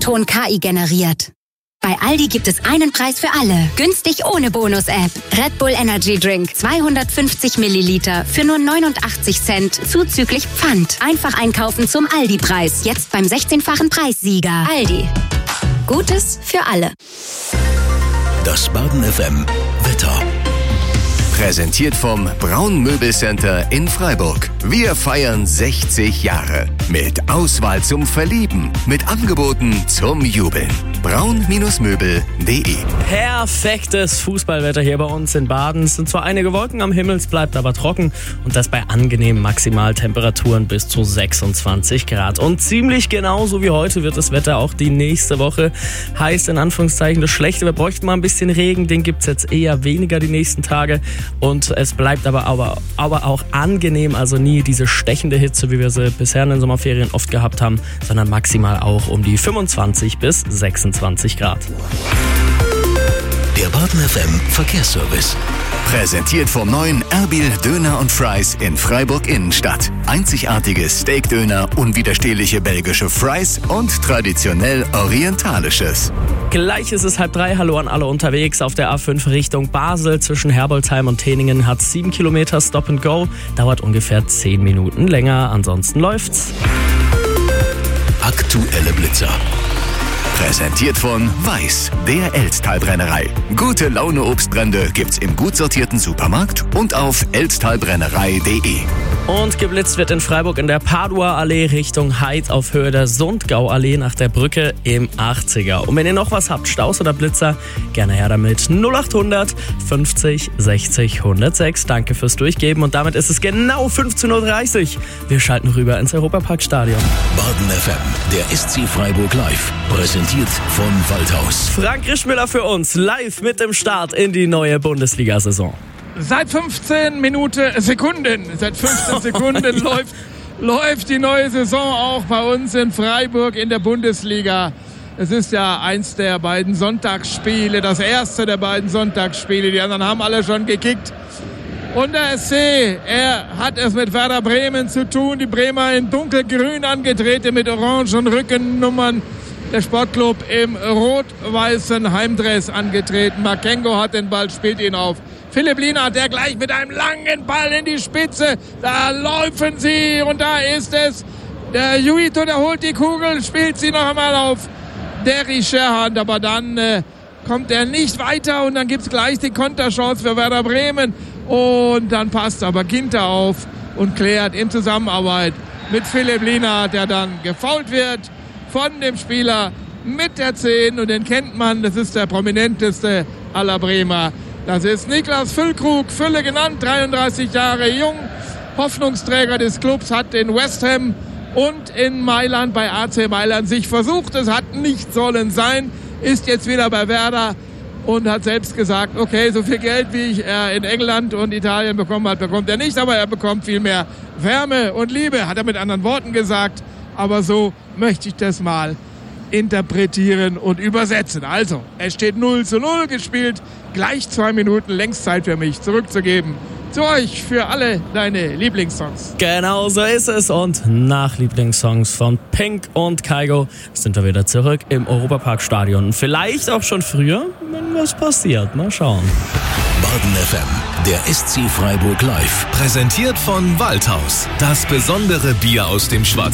Ton KI generiert. Bei Aldi gibt es einen Preis für alle. Günstig ohne Bonus-App. Red Bull Energy Drink 250 Milliliter für nur 89 Cent zuzüglich Pfand. Einfach einkaufen zum Aldi-Preis. Jetzt beim 16-fachen Preissieger. Aldi. Gutes für alle. Das Baden FM Wetter. Präsentiert vom Braun Möbelcenter in Freiburg. Wir feiern 60 Jahre. Mit Auswahl zum Verlieben. Mit Angeboten zum Jubeln. braun-möbel.de. Perfektes Fußballwetter hier bei uns in Baden. Es sind zwar einige Wolken am Himmel, es bleibt aber trocken. Und das bei angenehmen Maximaltemperaturen bis zu 26 Grad. Und ziemlich genauso wie heute wird das Wetter auch die nächste Woche. Heißt in Anführungszeichen das Schlechte. Wir bräuchten mal ein bisschen Regen. Den gibt es jetzt eher weniger die nächsten Tage. Und es bleibt aber auch angenehm, also nie diese stechende Hitze, wie wir sie bisher in den Sommerferien oft gehabt haben, sondern maximal auch um die 25 bis 26 Grad. Der Baden FM Verkehrsservice. Präsentiert vom neuen Erbil Döner und Fries in Freiburg Innenstadt. Einzigartiges Steakdöner, unwiderstehliche belgische Fries und traditionell orientalisches. Gleich ist es 2:30. Hallo an alle unterwegs. Auf der A5 Richtung Basel zwischen Herbolzheim und Teningen hat 7 Kilometer Stop and Go. Dauert ungefähr 10 Minuten länger. Ansonsten läuft's. Aktuelle Blitzer. Präsentiert von Weiß, der Elsttalbrennerei. Gute Laune Obstbrände gibt's im gut sortierten Supermarkt und auf elsttalbrennerei.de. Und geblitzt wird in Freiburg in der Padua-Allee Richtung Heid auf Höhe der Sundgau-Allee nach der Brücke im 80er. Und wenn ihr noch was habt, Staus oder Blitzer, gerne her damit. 0800 50 60 106. Danke fürs Durchgeben und damit ist es genau 15:30 Uhr. Wir schalten rüber ins Europaparkstadion. Baden FM, der SC Freiburg live. Präsentiert von Waldhaus. Frank Rischmüller für uns, live mit dem Start in die neue Bundesliga-Saison. Seit 15 Sekunden läuft die neue Saison auch bei uns in Freiburg in der Bundesliga. Es ist ja eins der beiden Sonntagsspiele, das erste der beiden Sonntagsspiele. Die anderen haben alle schon gekickt. Und der SC, er hat es mit Werder Bremen zu tun. Die Bremer in dunkelgrün angetreten mit orangen Rückennummern. Der Sportclub im rot-weißen Heimdress angetreten. Makengo hat den Ball, spielt ihn auf. Philipp Lienhardt, der gleich mit einem langen Ball in die Spitze. Da laufen sie und da ist es. Der Juito, der holt die Kugel, spielt sie noch einmal auf Derry Scherhand. Aber dann kommt er nicht weiter und dann gibt es gleich die Konterchance für Werder Bremen. Und dann passt aber Ginter auf und klärt in Zusammenarbeit mit Philipp Lienhardt, der dann gefoult wird von dem Spieler mit der 10. Und den kennt man, das ist der prominenteste aller Bremer. Das ist Niklas Füllkrug, Fülle genannt, 33 Jahre jung, Hoffnungsträger des Clubs, hat in West Ham und in Mailand bei AC Mailand sich versucht. Es hat nicht sollen sein, ist jetzt wieder bei Werder und hat selbst gesagt, okay, so viel Geld, wie er in England und Italien bekommen hat, bekommt er nicht, aber er bekommt viel mehr Wärme und Liebe, hat er mit anderen Worten gesagt. Aber so möchte ich das mal interpretieren und übersetzen. Also, es steht 0:0 gespielt, gleich 2 Minuten Längszeit für mich zurückzugeben zu euch für alle deine Lieblingssongs. Genau so ist es und nach Lieblingssongs von Pink und Kygo sind wir wieder zurück im Europaparkstadion. Vielleicht auch schon früher, wenn was passiert. Mal schauen. Baden FM, der SC Freiburg live. Präsentiert von Waldhaus. Das besondere Bier aus dem Schwarzwald.